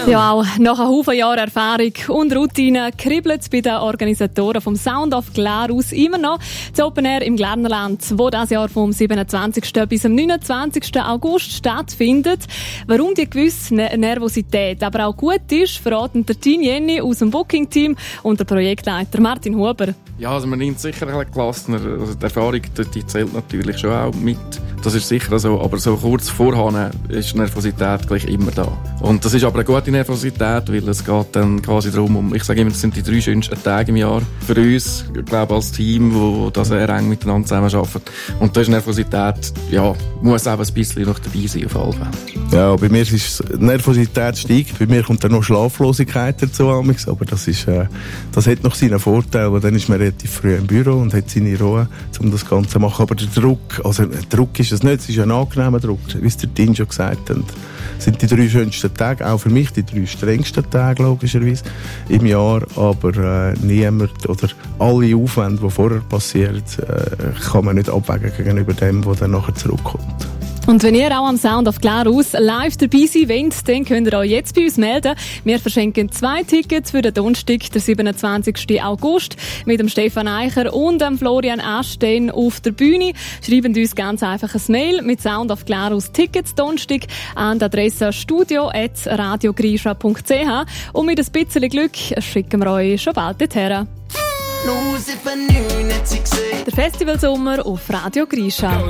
Ja, auch nach einem Haufen Jahren Erfahrung und Routine kribbelt es bei den Organisatoren vom Sound of Glarus immer noch. Das Open Air im Glarnerland, wo das Jahr vom 27. bis am 29. August stattfindet. Warum die gewisse Nervosität aber auch gut ist, verraten der Tin Jenny aus dem Booking-Team und der Projektleiter Martin Huber. Ja, also man nimmt sicher ein bisschen gelassener. Also die Erfahrung, die zählt natürlich schon auch mit. Das ist sicher so. Aber so kurz vorher ist die Nervosität gleich immer da. Und das ist aber eine gute Nervosität, weil es geht dann quasi darum, ich sage immer, das sind die 3 schönsten Tage im Jahr für uns, ich glaube als Team, wo das sehr eng miteinander zusammenarbeitet. Und da ist Nervosität, ja, muss auch ein bisschen noch dabei sein auf alle Fälle. Ja, bei mir ist Nervosität steigt. Bei mir kommt dann noch Schlaflosigkeit dazu, aber das hat noch seinen Vorteil, weil dann ist man relativ früh im Büro und hat seine Ruhe, um das Ganze zu machen. Aber der Druck ist es nicht, es ist ein angenehmer Druck, wie es der Tin schon gesagt hat. Sind die 3 schönsten Tage, auch für mich die 3 strengsten Tage logischerweise im Jahr, aber niemand oder alle Aufwände, die vorher passieren, kann man nicht abwägen gegenüber dem, der dann nachher zurückkommt. Und wenn ihr auch am Sound of Glarus live dabei sein wollt, dann könnt ihr euch jetzt bei uns melden. Wir verschenken 2 Tickets für den Donnerstag, den 27. August, mit dem Stefan Eicher und dem Florian Asten auf der Bühne. Schreibt uns ganz einfach ein Mail mit Sound of Glarus Tickets Donnerstag an die Adresse studio@radiogrisha.ch und mit ein bisschen Glück schicken wir euch schon bald dorthin. Der Festivalsommer auf Radio Grisha.